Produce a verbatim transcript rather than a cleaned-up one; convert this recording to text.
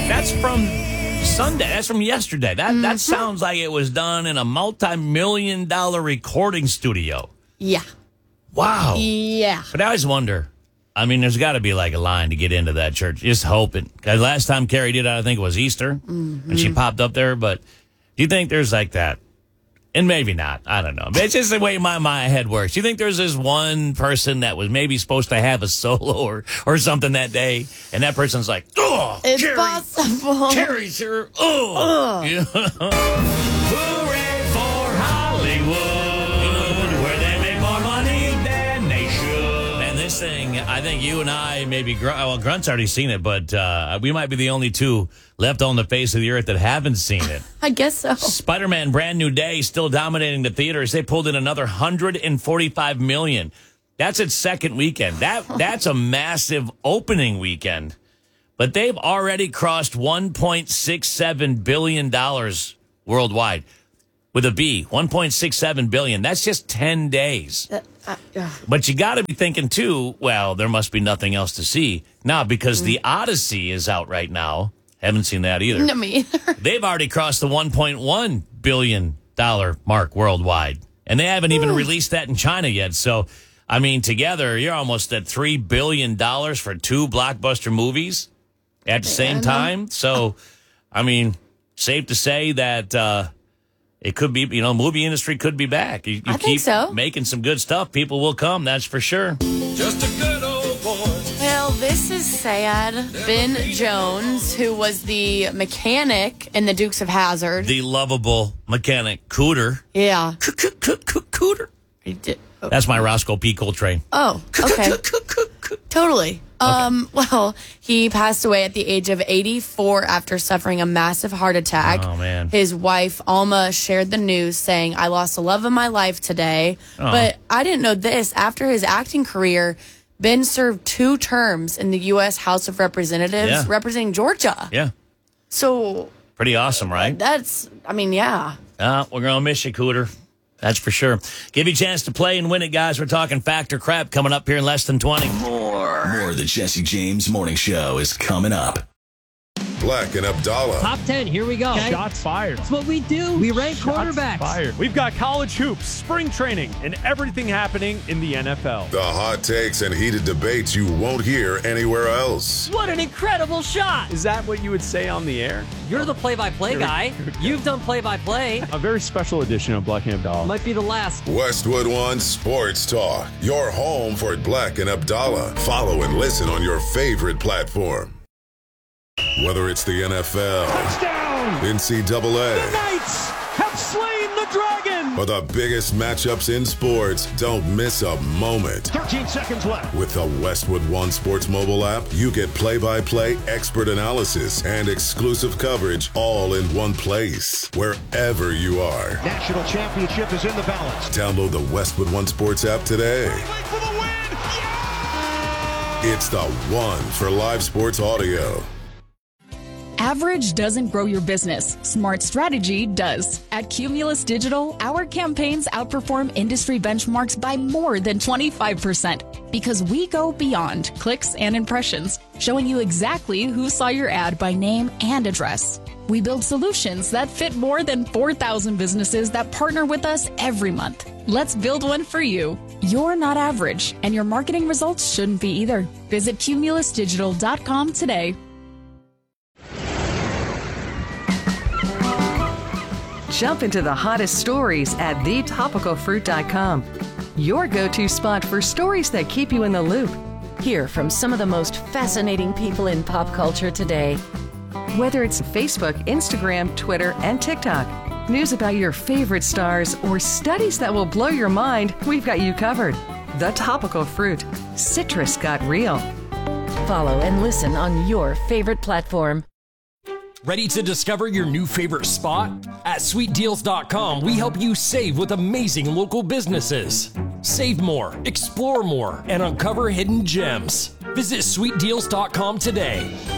That's from Sunday. That's from yesterday. That mm-hmm. that sounds like it was done in a multi-million dollar recording studio. Yeah. Wow. Yeah. But I always wonder, I mean, there's got to be like a line to get into that church. Just hoping. Because last time Carrie did it, I think it was Easter. Mm-hmm. And she popped up there. But do you think there's like that? And maybe not. I don't know. But it's just the way my, my head works. Do you think there's this one person that was maybe supposed to have a solo or, or something that day, and that person's like, oh, it's Carrie, possible. Carrie's here. Oh. Yeah. Hooray for Hollywood, where they make more money than they should. And this thing, I think you and I, maybe, Grunt, well, Grunt's already seen it, but uh, we might be the only two left on the face of the earth that haven't seen it. I guess so. Spider-Man Brand New Day still dominating the theaters. They pulled in another one hundred forty-five million dollars. That's its second weekend. That That's a massive opening weekend. But they've already crossed one point six seven billion dollars worldwide. With a B, one point six seven billion dollars. That's just ten days. Uh, uh, uh. But you got to be thinking, too, well, there must be nothing else to see. Now, because mm. The Odyssey is out right now. Haven't seen that either. No, me either. They've already crossed the one point one billion dollars mark worldwide. And they haven't even Ooh. released that in China yet. So, I mean, together, you're almost at three billion dollars for two blockbuster movies at the same time. So, I mean, safe to say that uh, it could be, you know, movie industry could be back. You, you I keep think so. making some good stuff. People will come, that's for sure. Just a good old boy. Well, this is sad. Ben Jones, who was the mechanic in the Dukes of Hazzard. The lovable mechanic, Cooter. Yeah. Cooter. That's my Roscoe P. Coltrane. Oh, okay. Totally. Um, well, he passed away at the age of eighty-four after suffering a massive heart attack. Oh, man. His wife, Alma, shared the news saying, I lost the love of my life today. Oh. But I didn't know this. After his acting career, Ben served two terms in the U S House of Representatives yeah. representing Georgia. Yeah. So. Pretty awesome, right? That's, I mean, yeah. Uh, we're going to miss you, Cooter. That's for sure. Give you a chance to play and win it, guys. We're talking Fact or Crap coming up here in less than twenty. More. More of the Jesse James Morning Show is coming up. Black and Abdallah. Top ten, here we go. Okay. Shots fired. That's what we do. We rank Shots quarterbacks. Fired. We've got college hoops, spring training, and everything happening in the N F L. The hot takes and heated debates you won't hear anywhere else. What an incredible shot. Is that what you would say on the air? You're the play-by-play guy. You've done play-by-play. A very special edition of Black and Abdallah. Might be the last. Westwood One Sports Talk. Your home for Black and Abdallah. Follow and listen on your favorite platform. Whether it's the N F L, touchdown, N C double A, the Knights have slain the dragon, or the biggest matchups in sports, don't miss a moment. thirteen seconds left. With the Westwood One Sports mobile app, you get play-by-play, expert analysis, and exclusive coverage all in one place, wherever you are. National championship is in the balance. Download the Westwood One Sports app today. For the win. Yeah! It's the one for live sports audio. Average doesn't grow your business. Smart strategy does. At Cumulus Digital, our campaigns outperform industry benchmarks by more than twenty-five percent because we go beyond clicks and impressions, showing you exactly who saw your ad by name and address. We build solutions that fit more than four thousand businesses that partner with us every month. Let's build one for you. You're not average, and your marketing results shouldn't be either. Visit cumulus digital dot com today. Jump into the hottest stories at the topical fruit dot com. Your go-to spot for stories that keep you in the loop. Hear from some of the most fascinating people in pop culture today. Whether it's Facebook, Instagram, Twitter, and TikTok, news about your favorite stars, or studies that will blow your mind, we've got you covered. The Topical Fruit. Citrus got real. Follow and listen on your favorite platform. Ready to discover your new favorite spot? At sweet deals dot com, we help you save with amazing local businesses. Save more, explore more, and uncover hidden gems. Visit sweet deals dot com today.